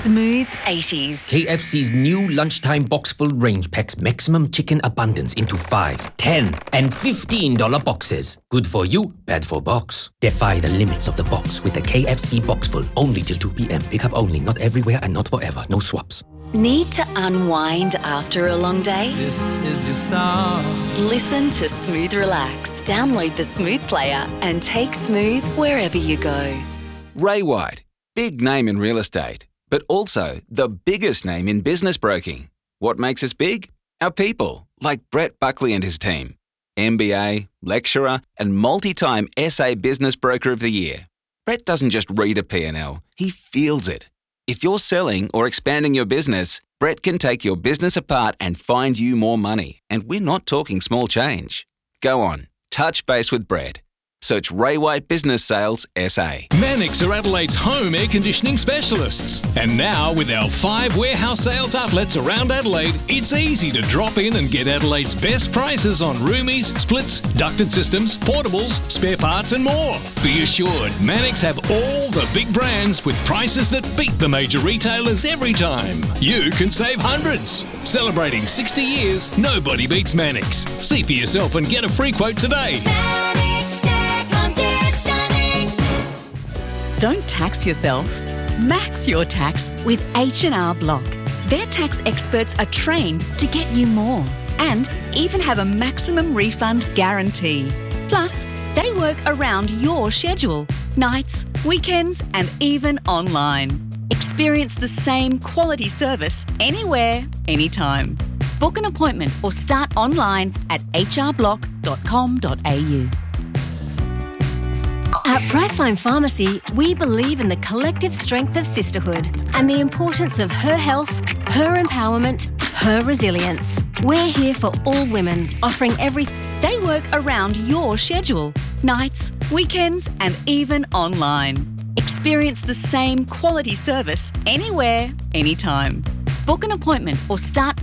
Smooth 80s. KFC's new lunchtime box full range packs maximum chicken abundance into $5, $10 and $15 boxes. Good for you, bad for box. Defy the limits of the box with the KFC box full. Only till 2 p.m. Pick up only, not everywhere and not forever. No swaps. Need to unwind after a long day? This is your song. Listen to Smooth Relax. Download the Smooth player and take Smooth wherever you go. Ray White, big name in real estate, but also the biggest name in business broking. What makes us big? Our people, like Brett Buckley and his team. MBA, lecturer, and multi-time SA Business Broker of the Year. Brett doesn't just read a P&L, he feels it. If you're selling or expanding your business, Brett can take your business apart and find you more money. And we're not talking small change. Go on, touch base with Brett. Search Ray White Business Sales SA. Mannix are Adelaide's home air conditioning specialists. And now, with our 5 warehouse sales outlets around Adelaide, it's easy to drop in and get Adelaide's best prices on roomies, splits, ducted systems, portables, spare parts and more. Be assured, Mannix have all the big brands with prices that beat the major retailers every time. You can save hundreds. Celebrating 60 years, nobody beats Mannix. See for yourself and get a free quote today. Don't tax yourself. Max your tax with H&R Block. Their tax experts are trained to get you more and even have a maximum refund guarantee. Plus, they work around your schedule, nights, weekends, and even online. Experience the same quality service anywhere, anytime. Book an appointment or start online at hrblock.com.au. At Priceline Pharmacy, we believe in the collective strength of sisterhood and the importance of her health, her empowerment, her resilience. We're here for all women, offering everything. They work around your schedule, nights, weekends, and even online. Experience the same quality service anywhere, anytime. Book an appointment or start